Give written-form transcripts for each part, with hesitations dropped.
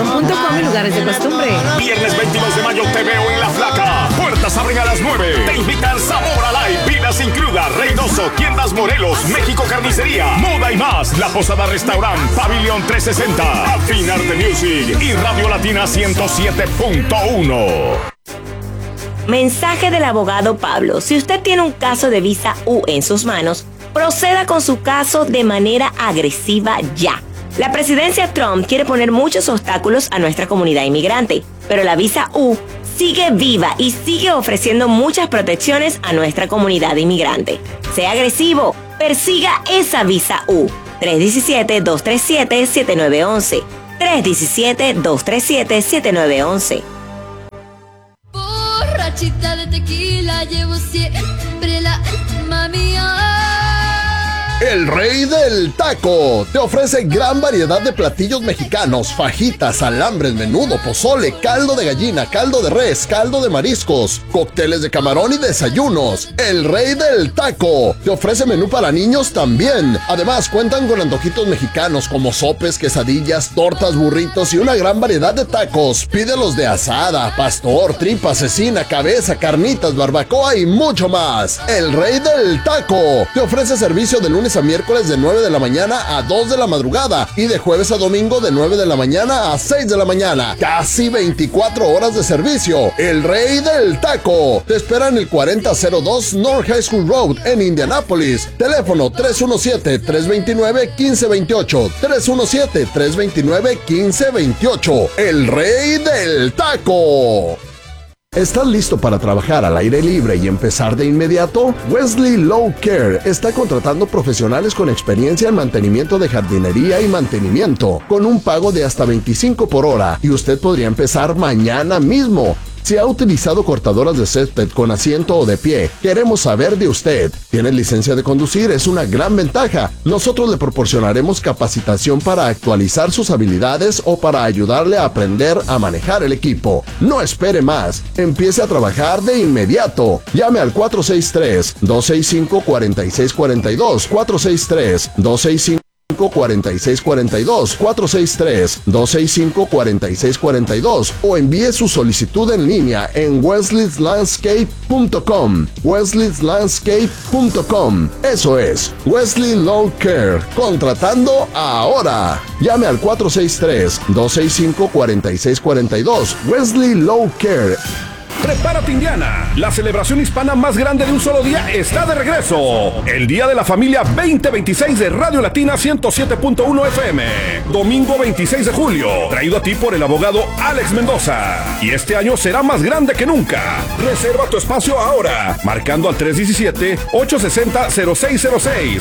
Salsón.com y lugares de costumbre. Viernes 22 de mayo te veo en La Flaca. Puertas abren a las 9. Te invitan Sabor a Live, Vida Sin Cruda, Reynoso, Tiendas Morelos, México Carnicería, Moda y más. La Posada Restaurant, Pabellón 360, Afinar de Music y Radio Latina 107.1. Mensaje del abogado Pablo. Si usted tiene un caso de visa U en sus manos, proceda con su caso de manera agresiva ya. La presidencia Trump quiere poner muchos obstáculos a nuestra comunidad inmigrante, pero la visa U sigue viva y sigue ofreciendo muchas protecciones a nuestra comunidad inmigrante. Sea agresivo, persiga esa visa U. 317-237-7911. 317-237-7911. Borrachita de tequila, llevo siempre la alma mía. El Rey del Taco te ofrece gran variedad de platillos mexicanos: fajitas, alambres, menudo, pozole, caldo de gallina, caldo de res, caldo de mariscos, cócteles de camarón y desayunos. El Rey del Taco te ofrece menú para niños también. Además, cuentan con antojitos mexicanos como sopes, quesadillas, tortas, burritos y una gran variedad de tacos. Pídelos de asada, pastor, tripa, cecina, cabeza, carnitas, barbacoa y mucho más. El Rey del Taco te ofrece servicio de lunes a miércoles de 9 de la mañana a 2 de la madrugada y de jueves a domingo de 9 de la mañana a 6 de la mañana. Casi 24 horas de servicio. El Rey del Taco te espera en el 4002 North High School Road en Indianápolis. Teléfono 317-329-1528. 317-329-1528. El Rey del Taco. ¿Estás listo para trabajar al aire libre y empezar de inmediato? Wesley Lawn Care está contratando profesionales con experiencia en mantenimiento de jardinería y mantenimiento, con un pago de hasta 25 por hora, y usted podría empezar mañana mismo. Si ha utilizado cortadoras de césped con asiento o de pie, queremos saber de usted. ¿Tiene licencia de conducir? Es una gran ventaja. Nosotros le proporcionaremos capacitación para actualizar sus habilidades o para ayudarle a aprender a manejar el equipo. No espere más. Empiece a trabajar de inmediato. Llame al 463-265-4642. 463-265-4642, 463-265-4642 o envíe su solicitud en línea en wesleylandscape.com. wesleylandscape.com. Eso es Wesley Lawn Care, contratando ahora. Llame al 463-265-4642. Wesley Lawn Care. Prepárate, Indiana. La celebración hispana más grande de un solo día está de regreso. El Día de la Familia 2026 de Radio Latina 107.1 FM. Domingo 26 de julio. Traído a ti por el abogado Alex Mendoza. Y este año será más grande que nunca. Reserva tu espacio ahora. Marcando al 317-860-0606.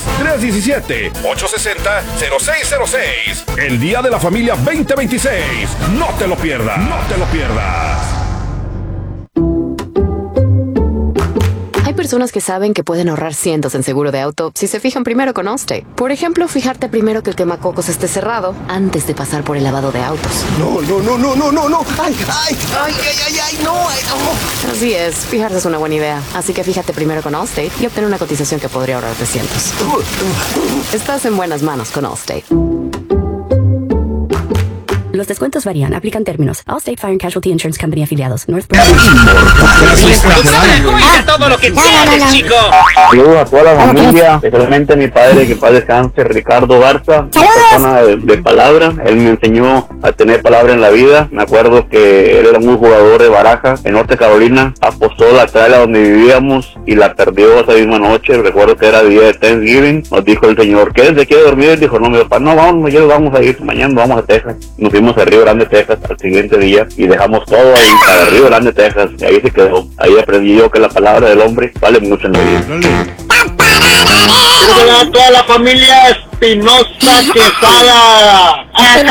317-860-0606. El Día de la Familia 2026. No te lo pierdas. No te lo pierdas. Hay personas que saben que pueden ahorrar cientos en seguro de auto si se fijan primero con Allstate. Por ejemplo, fijarte primero que el quemacocos esté cerrado antes de pasar por el lavado de autos. No. ¡Ay, no! Así es, fijarse es una buena idea. Así que fíjate primero con Allstate y obtén una cotización que podría ahorrarte cientos. Estás en buenas manos con Allstate. Los descuentos varían, aplican términos. Allstate Fire and Casualty Insurance Company afiliados. Northbrook. Todo lo que tienes, chico. Saludos a toda la familia, especialmente a mi padre, que paz descanse, Ricardo Garza, una persona de palabra. Él me enseñó a tener palabra en la vida. Me acuerdo que él era muy jugador de baraja en Norte Carolina. Apostó la trala donde vivíamos y la perdió esa misma noche. Recuerdo que era día de Thanksgiving. Nos dijo el señor, ¿quédense aquí a dormir? Él dijo, no, mi papá, no, vamos a ir, mañana vamos a Texas. Nos fuimos a Río Grande, Texas al siguiente día y dejamos todo ahí para Río Grande, Texas, y ahí se quedó. Ahí aprendí yo que la palabra del hombre vale mucho en la vida. Hola a toda la familia Espinosa Quesada.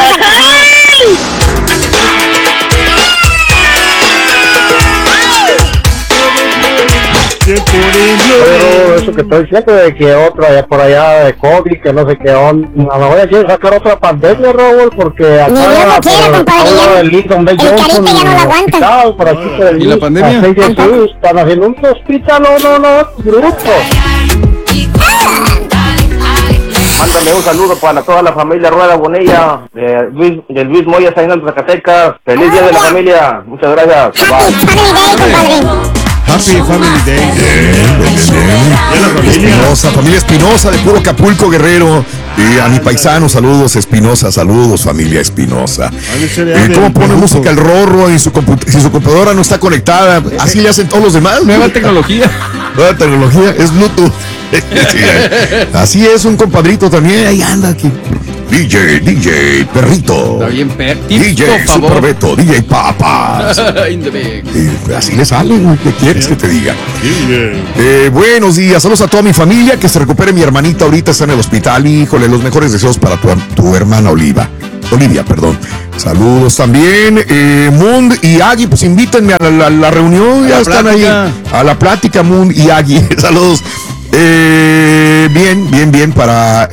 Pero eso que estoy diciendo de que otro allá por allá de COVID, que no sé qué onda, a lo mejor quieren sacar otra pandemia, Raúl, porque acá no quiere, compadre, el Lincoln B. Johnson, ya no lo aguanta. Por aquí por el ¿Y la pandemia? Están haciendo un hospital, no, grupo. Mándale un saludo para toda la familia Rueda Bonilla, de Luis Moya, Sainal, Zacatecas. Feliz día de la familia. Muchas gracias. Happy Family Day. Familia Espinosa de puro Acapulco, Guerrero. Y a mi paisano, saludos Espinosa, saludos familia Espinosa. ¿Cómo pone música el Rorro si su computadora no está conectada? Así le hacen todos los demás. Nueva tecnología. Nueva tecnología, es Bluetooth. Así es, un compadrito también, ahí anda aquí. DJ, perrito. Está bien, DJ Super Beto, DJ Papas. Así le sale, güey. ¿Qué quieres que te diga? Buenos días, saludos a toda mi familia. Que se recupere mi hermanita, ahorita está en el hospital. Híjole, los mejores deseos para tu hermana Olivia, perdón. Saludos también. Mund y Agui, pues invítenme a la reunión. Ya están ahí. A la plática, Mund y Agui. Saludos. Bien para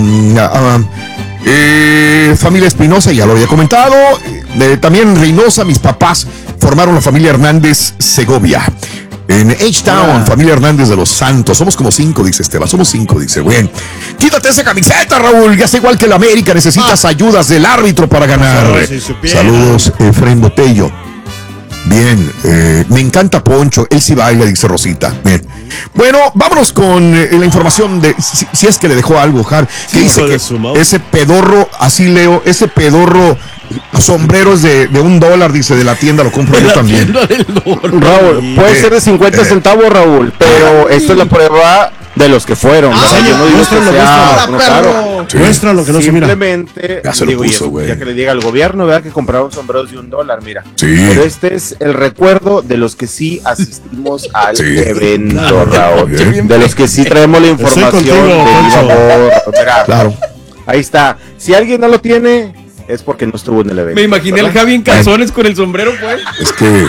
familia Espinosa, ya lo había comentado. También Reynosa, mis papás formaron la familia Hernández Segovia. En H-Town, familia Hernández de los Santos. Somos como 5, dice Esteban. Somos 5, dice. Bueno, quítate esa camiseta, Raúl. Ya sé, igual que el América, necesitas ayudas del árbitro para ganar. Saludos, Efraín Botello. Bien, me encanta Poncho, él sí baila, dice Rosita. Bien. Bueno, vámonos con la información de si es que le dejó algo, Jar, que dice que ese pedorro, así leo, ese pedorro sombreros de $1, dice, de la tienda, lo compro yo también. Raúl, puede ser de 50 centavos, Raúl, pero esto es la prueba de los que fueron. Yo no digo que sea claro. Muestra lo que no se mira. Simplemente ya se lo puso, güey. Ya que le diga al gobierno, vea que compraron sombreros de $1, mira. Sí. Pero este es el recuerdo de los que sí asistimos al evento, Raúl. De los que sí traemos la información mira, claro. Ahí está. Si alguien no lo tiene, es porque no estuvo en el evento. Me imaginé al Javi en calzones con el sombrero, pues. Es que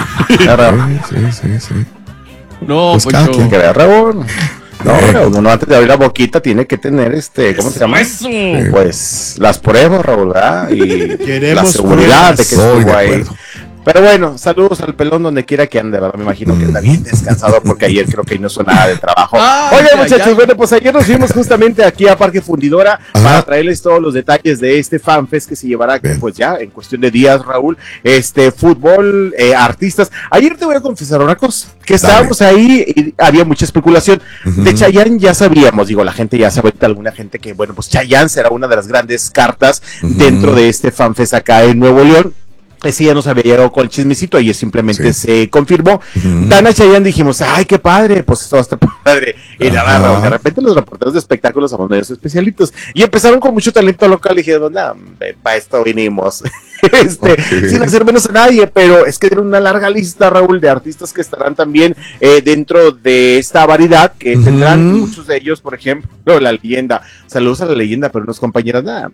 sí. No, pues Poncho. Que vea, Raúl. No, uno antes de abrir la boquita tiene que tener ¿cómo se llama? Eso. Pues las pruebas, Raúl, ¿verdad? Y queremos la seguridad de que estuvo ahí. Acuerdo. Pero bueno, saludos al pelón donde quiera que ande, ¿verdad? Me imagino que anda bien descansado porque ayer creo que no hizo nada de trabajo. Oigan, muchachos, bueno, pues ayer nos fuimos justamente aquí a Parque Fundidora para traerles todos los detalles de este FanFest que se llevará, pues ya en cuestión de días, Raúl. Fútbol, artistas. Ayer te voy a confesar una cosa, que estábamos ahí y había mucha especulación. De Chayanne ya sabíamos, digo, la gente ya sabe, alguna gente que, bueno, pues Chayanne será una de las grandes cartas dentro de este FanFest acá en Nuevo León. Ese ya nos había llegado con el chismecito, ayer simplemente se confirmó. Dana Chayanne dijimos, ay, qué padre, pues esto va a estar padre. Y nada, de repente los reporteros de espectáculos somos medios especialitos. Y empezaron con mucho talento local y dijimos, nada, para esto vinimos. Sin hacer menos a nadie, pero es que era una larga lista, Raúl, de artistas que estarán también dentro de esta variedad, que tendrán muchos de ellos, por ejemplo, La Leyenda. Saludos a La Leyenda, pero unos compañeros, nada,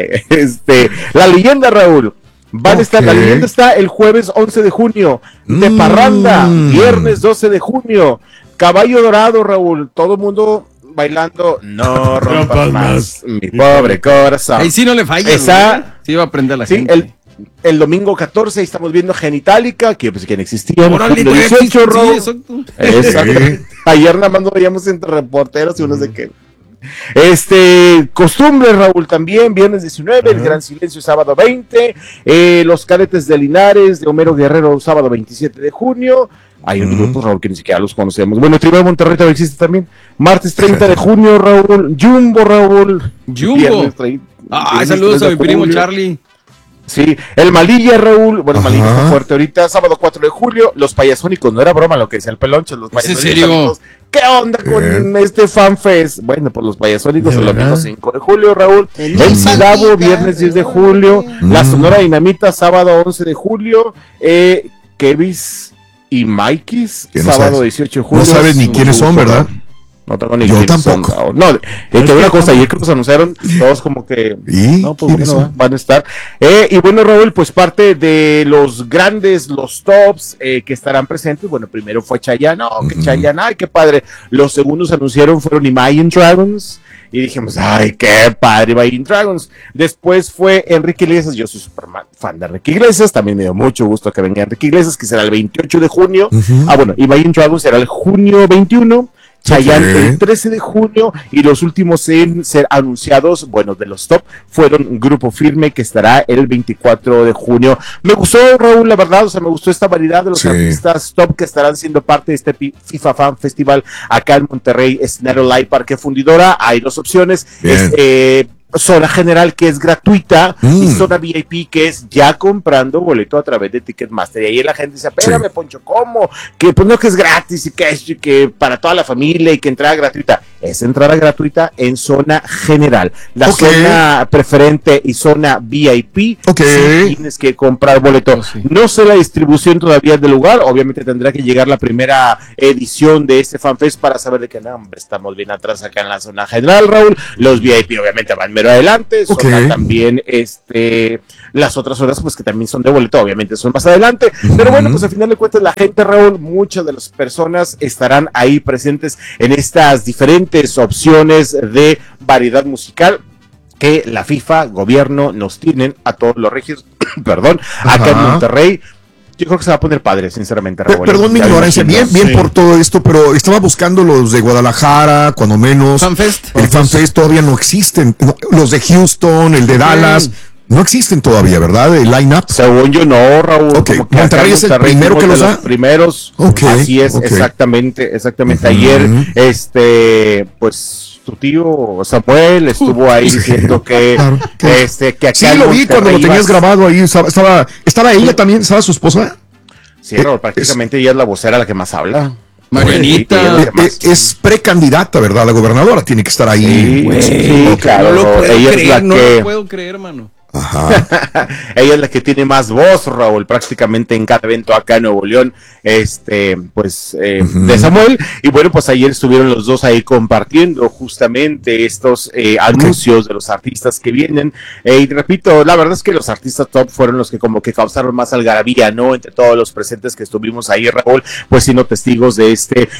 La Leyenda, Raúl. Van a estar, La Leyenda está el jueves 11 de junio, de parranda, viernes 12 de junio, Caballo Dorado, Raúl, todo el mundo bailando, no rompas más, mi pobre corazón. Ahí sí no le falla, sí va a aprender la gente. El domingo 14 estamos viendo Genitalica, que pues que no existía. Órale, 18, Raúl. Exacto. Ayer nada más nos veíamos entre reporteros y uno de que... Costumbre, Raúl, también viernes 19, El Gran Silencio sábado 20, Los Cadetes de Linares de Homero Guerrero sábado 27 de junio. Hay un grupo, Raúl, que ni siquiera los conocemos. Bueno, Tribu de Monterrey también existe también. Martes 30 de junio, Raúl. Jumbo, Raúl. Jumbo. Saludos a mi primo Charlie. Sí, el Malilla, Raúl. Bueno, Malilla está fuerte ahorita. Sábado 4 de julio. Los Payasónicos. No era broma lo que decía el Peloncho. Los Payasónicos. ¿En serio? ¿Qué onda con este FanFest? Bueno, pues los Payasónicos el domingo 5 de julio, Raúl. El Cidabo, viernes 10 de julio. La Sonora Dinamita, sábado 11 de julio. Kevis y Mikeys, sábado 18 de julio. No sabes ni quiénes son, ¿verdad? No tengo ni yo tampoco. No, te digo una cosa, ayer que nos anunciaron, todos como que no, pues bueno, van a estar. Y bueno, Raúl, pues parte de los grandes, los tops que estarán presentes, bueno, primero fue Chayanne, que Chayanne, ay, qué padre. Los segundos anunciaron fueron Imagine Dragons, y dijimos, ay, qué padre, Imagine Dragons. Después fue Enrique Iglesias, yo soy súper fan de Enrique Iglesias, también me dio mucho gusto que venga Enrique Iglesias, que será el 28 de junio. Bueno, Imagine Dragons será el junio 21. Chayanne el 13 de junio y los últimos en ser anunciados, bueno, de los top, fueron Grupo Firme, que estará el 24 de junio. Me gustó, Raúl, la verdad, o sea, me gustó esta variedad de los artistas top que estarán siendo parte de este FIFA Fan Festival acá en Monterrey, escenario Live Parque Fundidora. Hay dos opciones, zona general, que es gratuita, y zona VIP, que es ya comprando boleto a través de Ticketmaster. Y ahí la gente dice, espérame, Poncho, ¿cómo? Que pues no, que es gratis y que para toda la familia y que entrada gratuita. Es entrada gratuita en zona general. La zona preferente y zona VIP, sí tienes que comprar boleto. No sé la distribución todavía del lugar, obviamente tendrá que llegar la primera edición de este FanFest para saber de qué nombre estamos bien atrás acá en la zona general, Raúl. Los VIP obviamente van mero adelante, zona también las otras horas pues que también son de boleto, obviamente son más adelante, pero bueno, pues al final de cuentas la gente, Raúl, muchas de las personas estarán ahí presentes en estas diferentes opciones de variedad musical que la FIFA, gobierno, nos tienen a todos los regios, perdón, acá en Monterrey. Yo creo que se va a poner padre, sinceramente. Perdón mi ignorancia, bien por todo esto, pero estaba buscando los de Guadalajara, cuando menos. El FanFest todavía no existen. Los de Houston, el de Dallas, no existen todavía, ¿verdad? El line-up. Según yo no, Raúl. Monterrey es el primero que los da. Los primeros, así es, exactamente. Ayer, pues tu tío Samuel estuvo ahí diciendo que que acá sí lo vi cuando lo tenías grabado ahí, estaba ella también, ¿estaba su esposa? Sí, prácticamente ella es la vocera la que más habla. Marianita es precandidata, ¿verdad? La gobernadora tiene que estar ahí. Sí, claro. No lo puedo creer, hermano. Ajá. Ella es la que tiene más voz, Raúl, prácticamente en cada evento acá en Nuevo León, de Samuel. Y bueno, pues ayer estuvieron los dos ahí compartiendo justamente estos anuncios de los artistas que vienen. Y repito, la verdad es que los artistas top fueron los que como que causaron más algarabía, ¿no? Entre todos los presentes que estuvimos ahí, Raúl, pues siendo testigos de este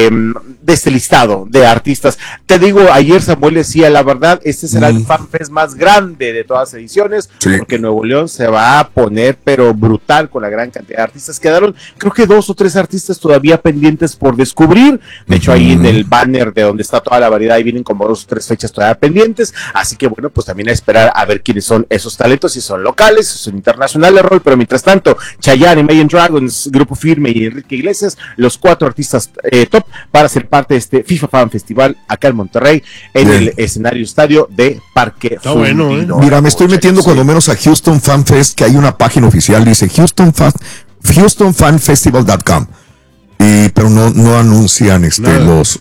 listado de artistas. Te digo, ayer Samuel decía, la verdad, este será el FanFest más grande de todas las ediciones. Porque Nuevo León se va a poner pero brutal con la gran cantidad de artistas. Quedaron creo que 2 o 3 artistas todavía pendientes por descubrir. De hecho ahí en el banner de donde está toda la variedad, ahí vienen como 2 o 3 fechas todavía pendientes, así que bueno, pues también a esperar a ver quiénes son esos talentos, si son locales, si son internacionales, Rol. Pero mientras tanto, Chayanne, Imagine Dragons, Grupo Firme y Enrique Iglesias, los 4 artistas top para ser parte de este FIFA Fan Festival acá en Monterrey, en el escenario estadio de Parque Fundidora. Mira, me estoy metiendo cuando menos a Houston Fan Fest, que hay una página oficial, dice HoustonFanFestival.com, pero no anuncian los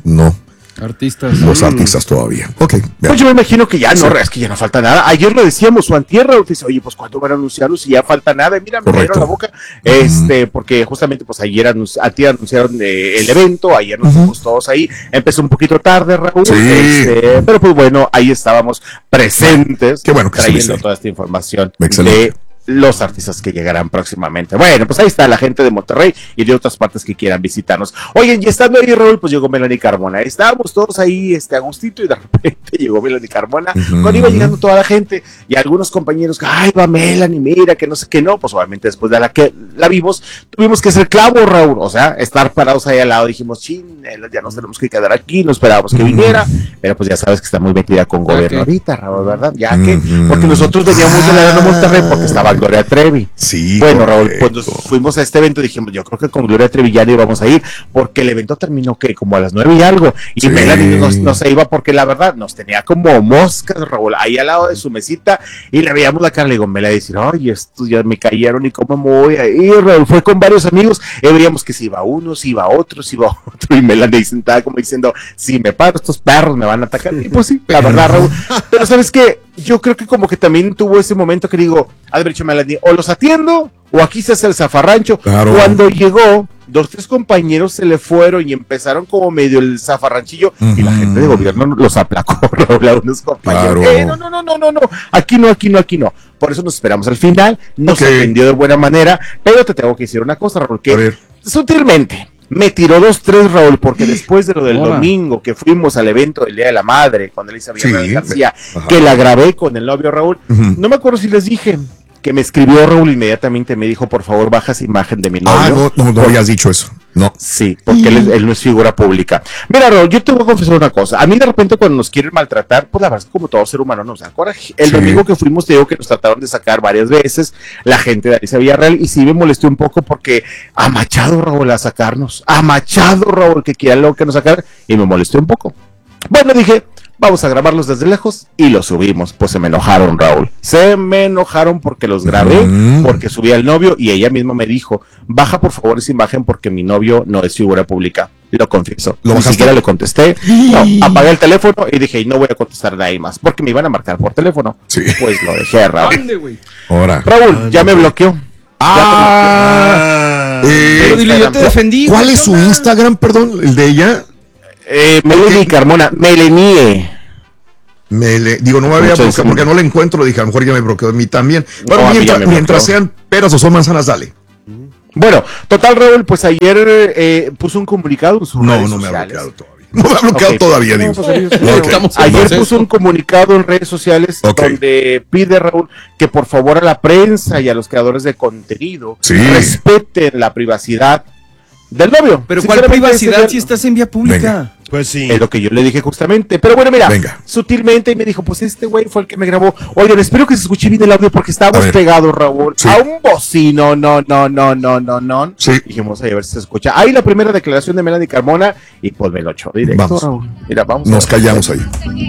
artistas todavía. Pues yo me imagino que ya es que ya no falta nada. Ayer lo decíamos, su antierra dice, oye, pues ¿cuándo van a anunciarlo si ya falta nada? Y mira, me dieron la boca, porque justamente pues ayer anunciaron el evento, ayer nos fuimos todos ahí, empezó un poquito tarde, Raúl, pero pues bueno, ahí estábamos presentes, trayendo toda esta información de los artistas que llegarán próximamente. Bueno, pues ahí está la gente de Monterrey y de otras partes que quieran visitarnos. Oigan, y estando ahí, Raúl, pues llegó Melanie Carmona. Estábamos todos ahí a gustito y de repente llegó Melanie Carmona. Cuando iba llegando toda la gente y algunos compañeros, ay, va Melanie, mira, que no sé qué, no. Pues obviamente después de la vimos, tuvimos que hacer clavo, Raúl. O sea, estar parados ahí al lado. Dijimos, chin, ya nos tenemos que quedar aquí, no esperábamos que viniera. Pero pues ya sabes que está muy metida con gobierno ahorita, Raúl, ¿verdad? Ya que, porque nosotros veníamos de la Arena Monterrey porque estaba Gloria Trevi. Sí. Bueno, Raúl, cuando fuimos a este evento dijimos, yo creo que con Gloria Trevi ya no íbamos a ir, porque el evento terminó que como a las 9 y algo, y Melanie no se iba porque la verdad nos tenía como moscas, Raúl, ahí al lado de su mesita, y le veíamos la cara, le digo, Melanie, decir, ay, estos ya me cayeron y cómo me voy a ir, Raúl. Fue con varios amigos, y veíamos que si iba uno, si iba otro, y Melanie sentada como diciendo, si me paro, estos perros me van a atacar, y pues sí, la verdad, Raúl, pero ¿sabes qué? Yo creo que como que también tuvo ese momento que digo, haber dicho Melanie, o los atiendo, o aquí se hace el zafarrancho. Claro. Cuando llegó, 2 o 3 compañeros se le fueron y empezaron como medio el zafarranchillo, y la gente de gobierno los aplacó, a unos compañeros. Claro. No, aquí no. Por eso nos esperamos al final, nos atendió de buena manera, pero te tengo que decir una cosa, Raúl, que sutilmente me tiró 2-3, Raúl, porque después de lo del domingo que fuimos al evento del Día de la Madre con Elisa Villarreal García, que la grabé con el novio Raúl, no me acuerdo si les dije, que me escribió Raúl inmediatamente, me dijo, por favor, baja esa imagen de mi novio. No habías dicho eso. No. Sí, porque él no es figura pública. Mira, Raúl, yo te voy a confesar una cosa. A mí de repente cuando nos quieren maltratar, pues la verdad es que como todo ser humano nos da coraje. El domingo que fuimos, te digo que nos trataron de sacar varias veces, la gente de Alicia Villarreal, y sí me molesté un poco porque a Machado, Raúl, a sacarnos. A Machado, Raúl, que quiera luego que nos sacar, y me molesté un poco. Bueno, dije, vamos a grabarlos desde lejos y los subimos. Pues se me enojaron, Raúl. Se me enojaron porque los grabé, porque subí al novio y ella misma me dijo, baja por favor esa imagen porque mi novio no es figura pública. Lo confieso. Ni siquiera le contesté. No, apagué el teléfono y dije, no voy a contestar de ahí más porque me iban a marcar por teléfono. Sí. Pues lo dejé, Raúl. Raúl, ya me bloqueó. Pero dile, yo te defendí. ¿Cuál es su Instagram, perdón? ¿El de ella? Melanie Carmona, Melanie. Digo, no me había bloqueado porque no la encuentro. Dije, a lo mejor ya me bloqueó a mí también. Bueno, mientras sean peras o son manzanas, dale. Bueno, total, Raúl, pues ayer puso un comunicado en sus redes sociales. Me ha bloqueado todavía. No me ha bloqueado todavía, digo. Ayer puso un comunicado en redes sociales donde pide, Raúl, que por favor a la prensa y a los creadores de contenido respeten la privacidad del novio. Pero ¿cuál privacidad si estás en vía pública? Venga. Pues sí. Es lo que yo le dije justamente. Pero bueno, mira, sutilmente me dijo, pues este güey fue el que me grabó. Oigan, espero que se escuche bien el audio porque estábamos pegados, Raúl, a un bocino. No. Sí. Dijimos, a ver si se escucha. Ahí la primera declaración de Melanie Carmona y pues me lo echó directo, vamos. Raúl. Mira, vamos. Nos callamos ahí.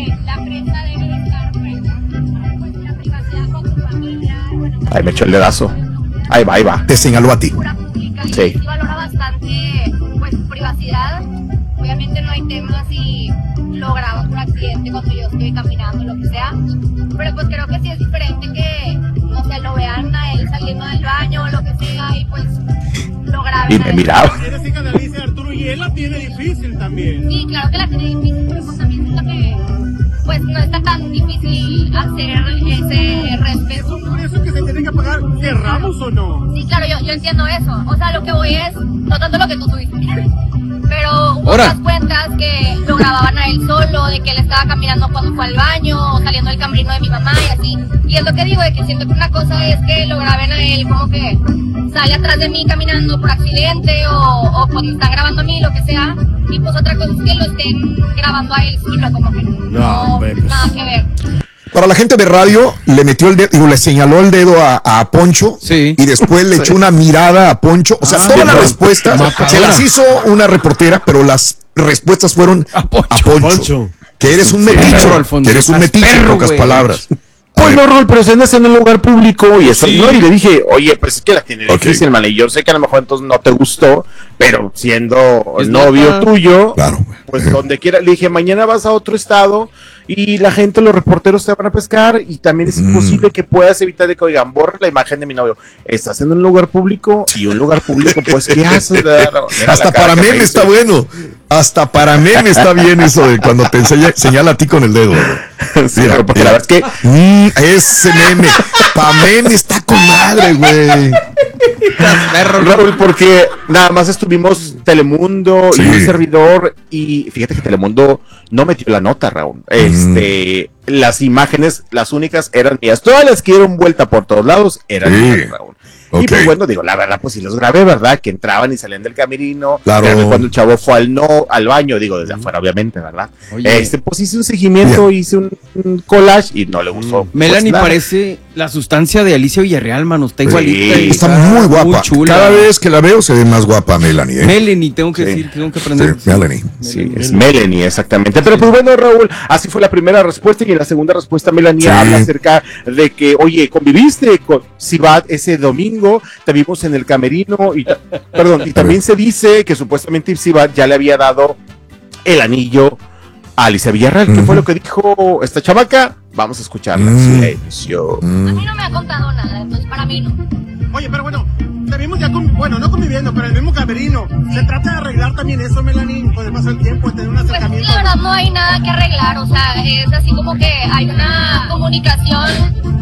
Ahí me echó el dedazo. Ahí va. Te señaló a ti. Sí. Valora bastante, pues, privacidad. Obviamente no hay temas si lo graban por accidente cuando yo estoy caminando, lo que sea. Pero pues creo que sí es diferente que, no sé, lo vean a él saliendo del baño o lo que sea y pues lo graben. Y me miraba. Eres hija de Alicia, Arturo, y él la tiene difícil también. Sí, claro que la tiene difícil, pero pues también siento que pues no está tan difícil hacer ese respeto. Por eso que se tiene que pagar, ¿cerramos o no? Sí, claro, yo entiendo eso. O sea, lo que voy es, no tanto lo que tú subiste, pero hubo otras cuentas que lo grababan a él solo, de que él estaba caminando cuando fue al baño, o saliendo del camerino de mi mamá y así. Y es lo que digo, de que siento que una cosa es que lo graben a él como que sale atrás de mí caminando por accidente o cuando están grabando a mí, lo que sea. Y pues otra cosa es que lo estén grabando a él solo, como que no nada que ver. Para la gente de radio, le metió el dedo, le señaló el dedo a Poncho y después le echó una mirada a Poncho. O sea, todas las respuestas se las hizo una reportera, pero las respuestas fueron a Poncho. Que eres un metiche, que eres un metiche, en pocas palabras. Pues no, Rol, pero se andas en un lugar público y eso, ¿no? Y le dije, oye, pues es que la tiene difícil, man, y yo sé que a lo mejor entonces no te gustó, pero siendo el novio tuyo, pues donde quiera, le dije, mañana vas a otro estado y la gente, los reporteros te van a pescar y también es imposible que puedas evitar de que, oigan, borra la imagen de mi novio. Estás en un lugar público y un lugar público, pues, ¿qué haces? Hasta para meme está bueno. Hasta para meme está bien eso de cuando te señala a ti con el dedo. Sí, mira, porque la verdad es que ese meme, pa' meme está con madre, güey. Raúl, porque nada más estuvimos Telemundo y un servidor y fíjate que Telemundo no metió la nota, Raúl. Las imágenes, las únicas eran mías. Todas las que dieron vuelta por todos lados eran mías, Raúl. Y pues bueno, digo, la verdad, pues sí los grabé, ¿verdad? Que entraban y salían del camerino. Claro. Cuando el chavo fue al baño, digo, desde afuera, obviamente, ¿verdad? Pues hice un seguimiento, hice un collage y no le gustó. Melanie pues parece la sustancia de Alicia Villarreal, mano. Está igualita. Está muy guapa. Muy chula. Cada vez que la veo se ve más guapa Melanie. Melanie, tengo que decir, tengo que aprender. Sí, Melanie. Sí, es Melanie, exactamente. Pero pues bueno, Raúl, así fue la primera respuesta y en la segunda respuesta Melanie habla acerca de que, oye, conviviste con Sibat ese domingo, te vimos en el camerino y también se dice que supuestamente Sibat ya le había dado el anillo a Alicia Villarreal. ¿Qué fue lo que dijo esta chamaca? Vamos a escucharla. Silencio. A mí no me ha contado nada, entonces para mí no. Oye, pero bueno, te vimos ya no conviviendo, pero en el mismo camerino. ¿Se trata de arreglar también eso, Melanie? ¿Puede pasar el tiempo, tener un acercamiento? Pues la verdad no hay nada que arreglar, o sea, es así como que hay una comunicación